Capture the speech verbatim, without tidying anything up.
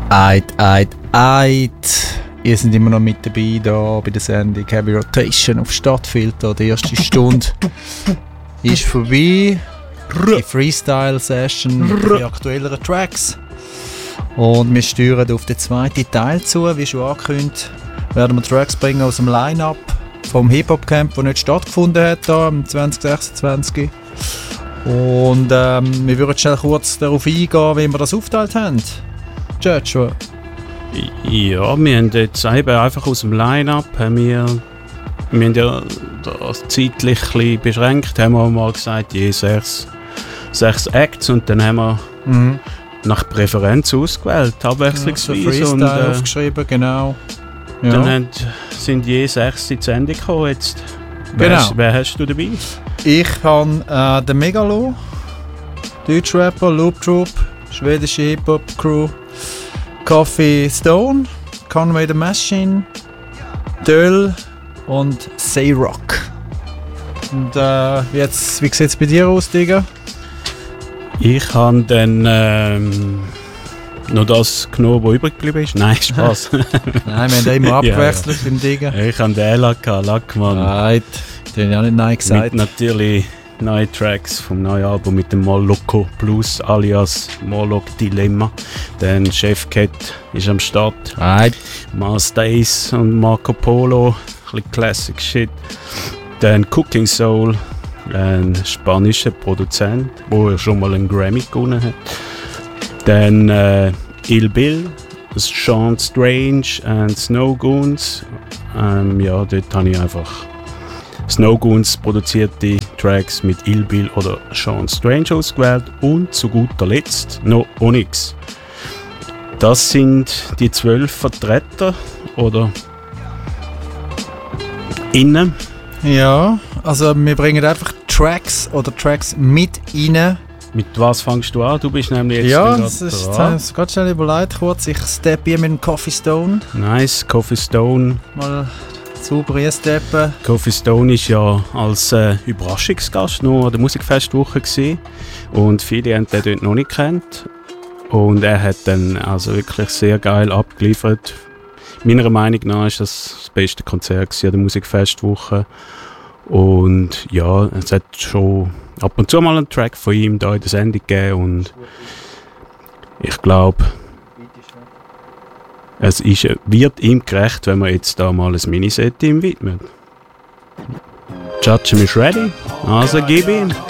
Eit, eit, eit. Ihr seid immer noch mit dabei da bei der Sendung Heavy Rotation auf Stadtfilter. Die erste Stunde ist vorbei. Die Freestyle-Session mit den aktuelleren Tracks. Und wir steuern auf den zweiten Teil zu. Wie schon angekündigt, werden wir Tracks bringen aus dem Line-Up vom Hip-Hop-Camp, das nicht stattgefunden hat hier im zwanzig sechsundzwanzig. Und ähm, wir würden schnell kurz darauf eingehen, wie wir das aufgeteilt haben. Judge, ja, wir haben jetzt eben einfach aus dem Line-Up, haben wir, wir haben ja das zeitlich ein bisschen beschränkt, haben wir mal gesagt, je sechs, sechs Acts und dann haben wir mhm. nach Präferenz ausgewählt, abwechslungsweise. Ja, so Freestyle und, äh, aufgeschrieben, genau. Ja. Dann haben, sind je sechs in die Sendung gekommen jetzt. Wer, genau. hast, wer hast du dabei? Ich habe äh, den Megalo, Deutschrapper, Loop Troop, schwedische Hip-Hop-Crew, Coffee Stone, Conway the Machine, Döll und Sayrock. Und äh, jetzt, wie sieht es bei dir aus, Digga? Ich habe dann ähm, noch das genommen, was übrig geblieben ist. Nein, Spaß. Nein, wir haben immer abgewechselt ja, ja. beim Digga. Ich habe den Ella gehabt, Lackmann. Nein, den habe ich auch nicht Nein gesagt. Mit natürlich neue Tracks vom neuen Album mit dem Moloko Plus alias Molok Dilemma. Dann Chef Cat ist am Start. Right. Mars Days und Marco Polo, ein bisschen Classic Shit. Dann Cooking Soul, ein spanischer Produzent, der schon mal einen Grammy gewonnen hat. Dann äh, Il Bill, Sean Strange und Snow Goons. Ähm, ja, dort habe ich einfach Snow Goons produzierte Tracks mit Il Bill oder Sean Strange ausgewählt und zu guter Letzt noch Onyx. Das sind die zwölf Vertreter oder innen. Ja, also wir bringen einfach Tracks oder Tracks mit rein. Mit was fängst du an? Du bist nämlich jetzt ja, das ist das ganz schnell überlegt kurz. Ich steppe hier mit dem Coffee Stone. Nice, Coffee Stone. Mal sauber einsteppen. Coffee Stone war ja als äh, Überraschungsgast noch an der Musikfestwoche gewesen. Und viele haben den dort noch nicht gekannt. Und er hat dann also wirklich sehr geil abgeliefert. Meiner Meinung nach war das das beste Konzert an der Musikfestwoche. Und ja, es hat schon ab und zu mal einen Track von ihm da in der Sendung gegeben. Und ich glaube, es ist, wird ihm gerecht, wenn wir jetzt da mal ein Miniset ihm widmen. Judge is ready, also gib ihn.